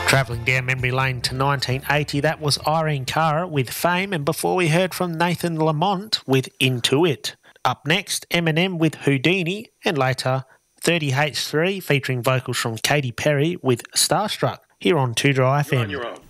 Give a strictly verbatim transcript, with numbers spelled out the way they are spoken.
Travelling down memory lane to nineteen eighty, that was Irene Cara with Fame, and before we heard from Nathan Lamont with Into It. Up next, Eminem with Houdini, and later thirty H three featuring vocals from Katy Perry with Starstruck, here on two Dry F M. You're on your own.